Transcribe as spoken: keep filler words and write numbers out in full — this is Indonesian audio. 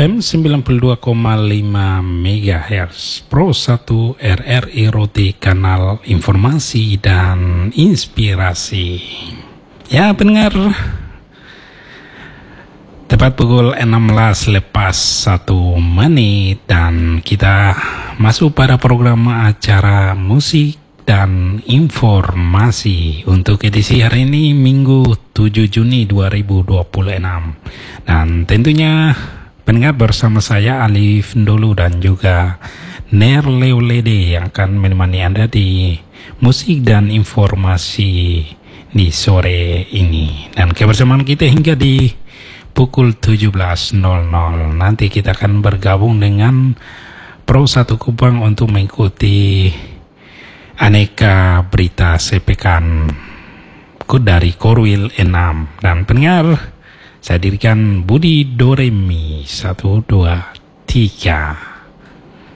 M sembilan puluh dua koma lima megahertz Pro satu R R I Roti, kanal informasi dan inspirasi. Ya pendengar, tepat pukul enam belas lepas satu menit dan kita masuk pada program acara musik dan informasi untuk edisi hari ini Minggu tujuh Juni dua ribu dua puluh enam. Dan tentunya pendengar bersama saya Alif Ndolu dan juga Ner Leolede yang akan menemani Anda di musik dan informasi di sore ini. Dan kebersamaan kita hingga di pukul tujuh belas nol nol. Nanti kita akan bergabung dengan Pro satu Kupang untuk mengikuti aneka berita sepekan dari Korwil enam. Dan pendengar, saya dirikan Budi Doremi satu dua tiga.